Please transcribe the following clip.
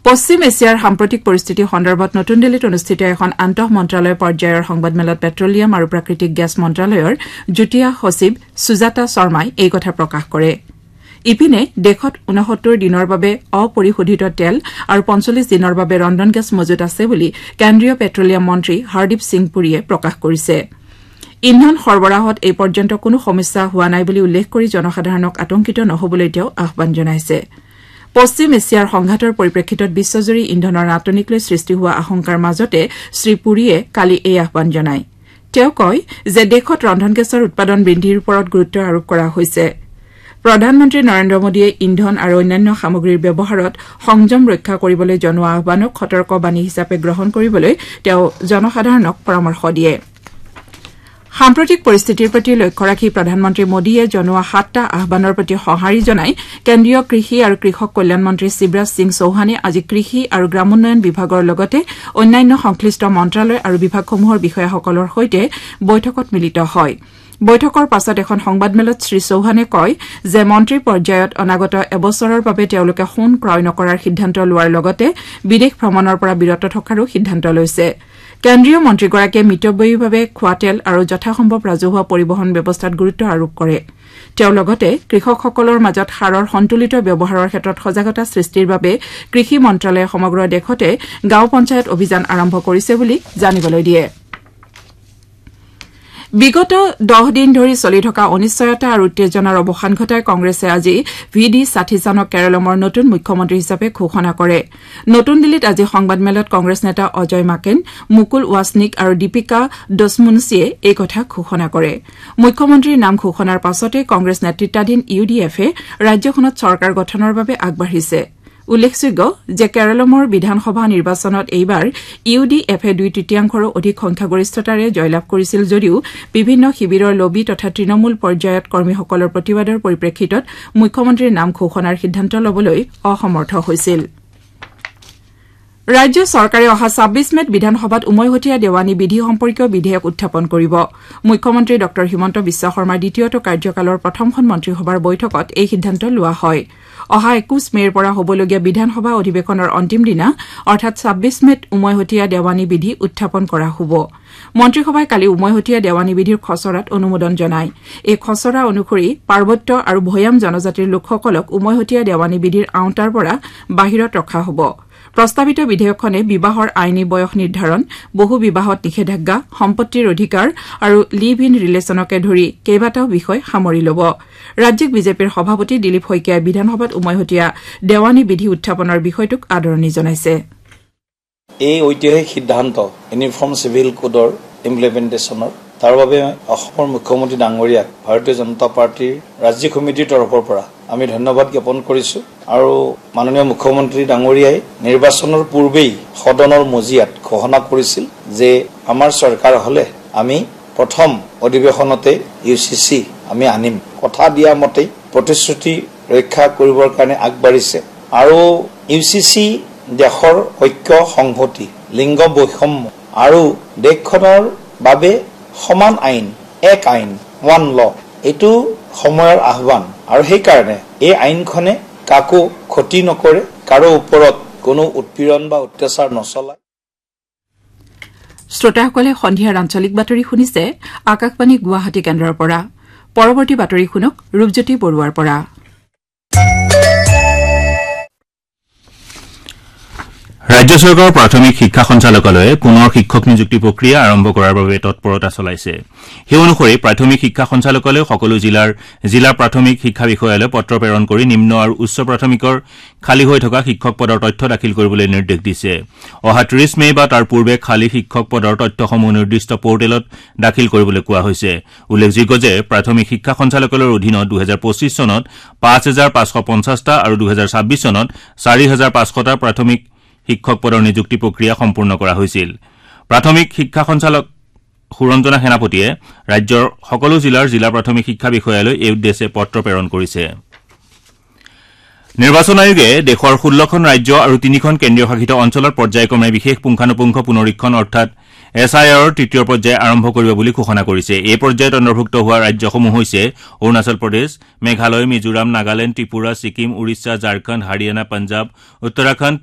পশ্চিম এছিয়াৰ সাম্প্ৰতিক পৰিস্থিতি সন্দৰ্ভত নতুন দিল্লীত অনুষ্ঠিত এখন আন্তঃ মন্ত্ৰালয় পৰ্যায়ৰ সংবাদমেলত পেট্ৰলিয়াম আৰু প্ৰাকৃতিক গেছ মন্ত্ৰালয়ৰ যুটীয়া সচিব সুজাতা শৰ্মাই এই কথা প্ৰকাশ কৰে ইপিনে দেশত 69 দিনৰ বাবে অপৰিশোধিত তেল আৰু 45 দিনৰ বাবে ৰন্ধন গেছ মজুত আছে বুলি কেন্দ্ৰীয় পেট্ৰলিয়াম মন্ত্ৰী হৰদীপ সিং পুৰীয়ে প্ৰকাশ কৰিছে ইন্ধন সৰবৰাহত এই পৰ্যন্ত কোনো সমস্যা হোৱা নাই বুলি উল্লেখ কৰি জনসাধাৰণক আতংকিত নহবলৈ তেওঁ আহ্বান জনাইছে পশ্চিম এছিয়াৰ সংঘাতৰ পৰিপ্ৰেক্ষিতত বিশ্বজুৰি ইন্ধনৰ নাটনিক লৈ সৃষ্টি হোৱা আশংকাৰ মাজতে শ্ৰী পুৰীয়ে কালি এই আহ্বান জনায় তেওঁ কয় যে দেশত ৰন্ধন গেছৰ উৎপাদন বৃদ্ধিৰ ওপৰত গুৰুত্ব আৰোপ কৰা হৈছে প্ৰধানমন্ত্ৰী নৰেন্দ্ৰ মোদীয়ে ইন্ধন আৰু অন্যান্য সামগ্ৰীৰ ব্যৱহাৰত সংযম ৰক্ষা কৰিবলৈ জনোৱা আহ্বানক সতৰ্কবাণী হিচাপে গ্ৰহণ কৰিবলৈ তেওঁ জনসাধাৰণক পৰামৰ্শ দিয়ে সাম্প্ৰতিক পৰিস্থিতিৰ প্ৰতি লক্ষ্য ৰাখি প্ৰধানমন্ত্ৰী মোদীয়ে জনোৱা 7টা আহ্বানৰ প্ৰতি সঁহাৰি জনাই কেন্দ্ৰীয় কৃষি আৰু কৃষক কল্যাণ মন্ত্ৰী শিৱৰাজ সিং চৌহানে আজি কৃষি আৰু গ্ৰামোন্নয়ন বিভাগৰ লগতে অন্যান্য সংশ্লিষ্ট মন্ত্ৰালয় আৰু বিভাগসমূহৰ বিষয়াসকলৰ সৈতে বৈঠকত মিলিত হয় বৈঠকৰ পাছত এখন সংবাদমেলত শ্ৰী চৌহানে কয় যে মন্ত্ৰী পৰ্যায়ত অনাগত এবছৰৰ বাবে তেওঁলোকে সোণ ক্ৰয় নকৰাৰ সিদ্ধান্ত লোৱাৰ লগতে বিদেশ ভ্ৰমণৰ পৰা বিৰত থকাৰো সিদ্ধান্ত লৈছে কেন্দ্ৰীয় মন্ত্ৰীগৰাকীয়ে মিতব্যয়ীভাৱে খোৱা তেল আৰু যথাসম্ভৱ ৰাজহুৱা পৰিবহণ ব্যৱস্থাত গুৰুত্ব আৰোপ কৰে তেওঁ লগতে কৃষকসকলৰ মাজত সাৰৰ সন্তুলিত ব্যৱহাৰৰ ক্ষেত্ৰত সজাগতা সৃষ্টিৰ বাবে কৃষি মন্ত্ৰালয়ে সমগ্ৰ দেশতে গাঁও পঞ্চায়ত অভিযান আৰম্ভ কৰিছে বুলি জানিবলৈ দিয়ে বিগত 10 দিন ধৰি চলি থকা অনিশ্চয়তা আৰু উত্তেজনাৰ অৱসান ঘটাই কংগ্ৰেছে আজি ভিডি সাথীসানক কেৰালামৰ নতুন মুখ্যমন্ত্ৰী হিচাপে ঘোষণা কৰে নতুন দিল্লীত আজি সংবাদমেলত কংগ্ৰেছ নেতা অজয় মাকেন মুকুল ৱাছনিক আৰু দীপিকা ডছমুনছিয়ে এই কথা ঘোষণা কৰে মুখ্যমন্ত্ৰীৰ নাম ঘোষণাৰ পাছতে কংগ্ৰেছ নেতৃত্বাধীন ইউডিএফে ৰাজ্যখনত চৰকাৰ গঠনৰ বাবে আগবাঢ়িছে উল্লেখযোগ্য যে কেৰালামৰ বিধানসভা নিৰ্বাচনত এইবাৰ ইউডিএফে 2/3ৰো অধিক সংখ্যাগৰিষ্ঠতাৰে জয়লাভ কৰিছিল যদিও বিভিন্ন শিবিৰৰ লবি তথা তৃণমূল পৰ্যায়ত কৰ্মীসকলৰ প্ৰতিবাদৰ পৰিপ্ৰেক্ষিতত মুখ্যমন্ত্ৰীৰ নাম ঘোষণাৰ সিদ্ধান্ত লবলৈ অসমৰ্থ হৈছিল ৰাজ্য চৰকাৰে অহা 26 মেত বিধানসভাত উমৈহতীয়া দেৱানী বিধি সম্পৰ্কীয় বিধেয়ক উত্থাপন কৰিব মুখ্যমন্ত্ৰী ড হিমন্ত বিশ্ব শৰ্মাৰ দ্বিতীয়টো কাৰ্যকালৰ প্ৰথমখন মন্ত্ৰীসভাৰ বৈঠকত এই সিদ্ধান্ত লোৱা হয় অহা 21 মেৰ পৰা হ'বলগীয়া বিধানসভা অধিৱেশনৰ অন্তিম দিনা অৰ্থাৎ 26 মেত উমৈহতীয়া দেৱানী বিধি উত্থাপন কৰা হ'ব মন্ত্ৰীসভাই কালি উমৈহতীয়া দেৱানী বিধিৰ খচৰাত অনুমোদন জনায় এই খচৰা অনুসৰি পাৰ্বত্য আৰু ভৈয়াম জনজাতিৰ লোকসকলক উমৈহতীয়া দেৱানী বিধিৰ আওতাৰ পৰা বাহিৰত ৰখা হ'ব প্ৰস্তাৱিত বিধেয়কখনে বিবাহৰ আইনী বয়স নিৰ্ধাৰণ বহু বিবাহত নিষেধাজ্ঞা সম্পত্তিৰ অধিকাৰ আৰু লিভ ইন ৰিলেশ্যনকে ধৰি কেইবাটাও বিষয় সামৰি ল'ব ৰাজ্যিক বিজেপিৰ সভাপতি দিলীপ শইকীয়াই বিধানসভাত উমৈহতীয়া দেৱানী বিধি উত্থাপনৰ বিষয়টোক আদৰণি জনাইছে এই ঐতিহাসিক সিদ্ধান্ত ইউনিফৰ্ম চিভিল কোডৰ ইমপ্লিমেণ্টেশ্যনৰ তাৰ বাবে অসমৰ মুখ্যমন্ত্ৰী ডাঙৰীয়াক ভাৰতীয় জনতা পাৰ্টীৰ ৰাজ্যিক সমিতিৰ তৰফৰ পৰা আমি ধন্যবাদ জ্ঞাপন কৰিছো আৰু মাননীয় মুখ্যমন্ত্ৰী ডাঙৰীয়াই নিৰ্বাচনৰ পূৰ্বেই সদনৰ মজিয়াত ঘোষণা কৰিছিল যে আমাৰ চৰকাৰ হলে আমি প্ৰথম অধিৱেশনতে ইউচিচি আমি আনিম কথা দিয়া মতে প্ৰতিশ্ৰুতি ৰক্ষা কৰিবৰ কাৰণে আগবাঢ়িছে আৰু ইউচিচি দেশৰ ঐক্য সংহতি লিংগ বৈষম্য আৰু দেশখনৰ বাবে সমান আইন এক আইন ওৱান ল এইটো সময়ৰ আহ্বান আৰু সেই কাৰণে এই আইনখনে কাকো ক্ষতি নকৰে কাৰো ওপৰত কোনো উৎপীড়ন বা অত্যাচাৰ নচলায় শ্ৰোতাসকলে সন্ধিয়াৰ আঞ্চলিক বাতৰি শুনিছে আকাশবাণী গুৱাহাটী কেন্দ্ৰৰ পৰা পৰৱৰ্তী বাতৰি শুনক ৰূপজ্যোতি বৰুৱাৰ পৰা ৰাজ্য চৰকাৰৰ প্ৰাথমিক শিক্ষা সঞ্চালকালয়ে পুনৰ শিক্ষক নিযুক্তি প্ৰক্ৰিয়া আৰম্ভ কৰাৰ বাবে তৎপৰতা চলাইছে সেই অনুসৰি প্ৰাথমিক শিক্ষা সঞ্চালকালয়ে সকলো জিলা প্ৰাথমিক শিক্ষা বিষয়ালয়লৈ পত্ৰ প্ৰেৰণ কৰি নিম্ন আৰু উচ্চ প্ৰাথমিকৰ খালী হৈ থকা শিক্ষক পদৰ তথ্য দাখিল কৰিবলৈ নিৰ্দেশ দিছে অহা 30 মে বা তাৰ পূৰ্বে খালী শিক্ষক পদৰ তথ্যসমূহ নিৰ্দিষ্ট পৰ্টেলত দাখিল কৰিবলৈ কোৱা হৈছে উল্লেখযোগ্য যে প্ৰাথমিক শিক্ষা সঞ্চালকালয়ৰ অধীনত 2025 চনত 5550টা আৰু 2026 চনত 4500টা প্ৰাথমিক শিক্ষক পদৰ নিযুক্তি প্ৰক্ৰিয়া সম্পূৰ্ণ কৰা হৈছিল প্ৰাথমিক শিক্ষা সঞ্চালক সুৰঞ্জনা সেনাপতিয়ে ৰাজ্যৰ সকলো জিলা প্ৰাথমিক শিক্ষা বিষয়ালৈ এই উদ্দেশ্যে পত্ৰ প্ৰেৰণ কৰিছে নিৰ্বাচন আয়োগে দেশৰ 16খন ৰাজ্য আৰু 3খন কেন্দ্ৰীয় শাসিত অঞ্চলত পৰ্যায়ক্ৰমে বিশেষ পুংখানুপুংখ পুনৰীক্ষণ অৰ্থাৎ SIR তৃতীয় পৰ্যায় আৰম্ভ কৰিব বুলি ঘোষণা কৰিছে এই পৰ্যায়ত অন্তৰ্ভুক্ত হোৱা ৰাজ্যসমূহ হৈছে অৰুণাচল প্ৰদেশ মেঘালয় মিজোৰাম নাগালেণ্ড ত্ৰিপুৰা ছিকিম উৰিষ্যা ঝাৰখণ্ড হাৰিয়ানা পঞ্জাৱ উত্তৰাখণ্ড